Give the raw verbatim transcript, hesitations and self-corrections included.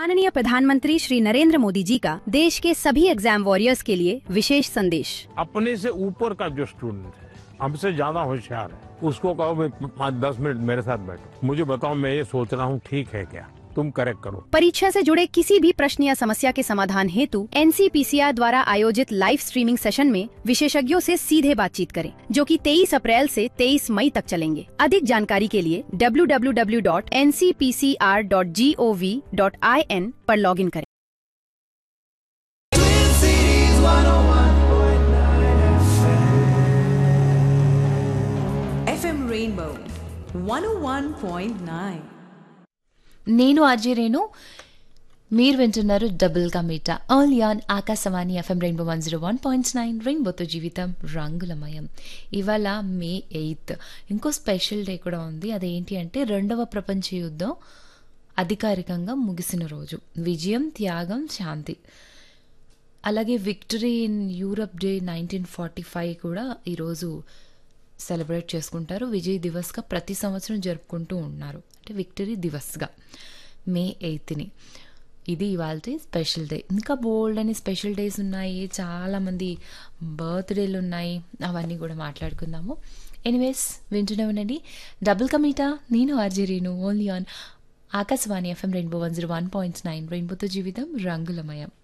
माननीय प्रधानमंत्री श्री नरेंद्र मोदी जी का देश के सभी एग्जाम वॉरियर्स के लिए विशेष संदेश। अपने से ऊपर का जो स्टूडेंट है, हमसे ज्यादा होशियार है, उसको कहो भाई पाँच दस मिनट मेरे साथ बैठो, मुझे बताओ मैं ये सोच रहा हूँ ठीक है क्या, तुम करेक्ट करो। परीक्षा से जुड़े किसी भी प्रश्न या समस्या के समाधान हेतु N C P C R द्वारा आयोजित लाइव स्ट्रीमिंग सेशन में विशेषज्ञों से सीधे बातचीत करें, जो कि तेईस अप्रैल से तेईस मई तक चलेंगे। अधिक जानकारी के लिए W W W dot N C P C R dot G O V dot I N पर लॉग इन करें। ఎఫ్ ఎం రెయిన్బో వన్ ఓ వన్ పాయింట్ నైన్. నేను ఆర్జే రేణు, మీరు వింటున్నారు డబుల్ కా meetha only on Akashvani FM rainbow one zero one point nine. రెయిన్బోతో జీవితం రంగులమయం. ఇవాళ మే ఎయిత్ ఇంకో స్పెషల్ డే కూడా ఉంది. అదేంటి అంటే రెండవ ప్రపంచ యుద్ధం అధికారికంగా ముగిసిన రోజు. విజయం, త్యాగం, శాంతి. అలాగే victory in Europe day nineteen forty five కూడా ఈరోజు సెలబ్రేట్ చేసుకుంటారు. విజయ్ దివస్గా ప్రతి సంవత్సరం జరుపుకుంటూ ఉన్నారు, అంటే విక్టరీ దివస్గా మే ఎయిత్ని. ఇది ఇవాళ స్పెషల్ డే. ఇంకా బోల్డ్ అని స్పెషల్ డేస్ ఉన్నాయి, చాలామంది బర్త్డేలు ఉన్నాయి, అవన్నీ కూడా మాట్లాడుకుందాము. ఎనీవేస్ వింటూనే ఉండండి డబుల్ కమీటా. నేను RJ Renu, only on Akashvani FM rainbow one zero one point nine. రెయిన్బోతో జీవితం రంగులమయం.